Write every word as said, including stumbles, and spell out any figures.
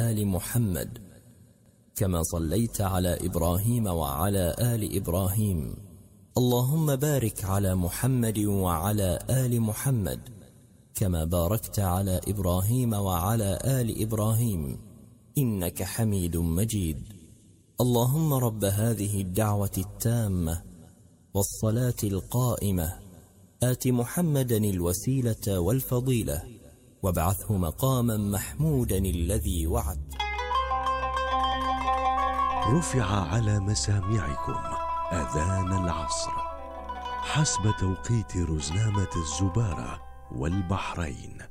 آل محمد كما صليت على إبراهيم وعلى آل إبراهيم. اللهم بارك على محمد وعلى آل محمد كما باركت على إبراهيم وعلى آل إبراهيم إنك حميد مجيد. اللهم رب هذه الدعوة التامة والصلاة القائمة آت محمدا الوسيلة والفضيلة وابعثه مقاما محمودا الذي وعدت. رفع على مسامعكم أذان العصر حسب توقيت رزنامة الزبارة والبحرين.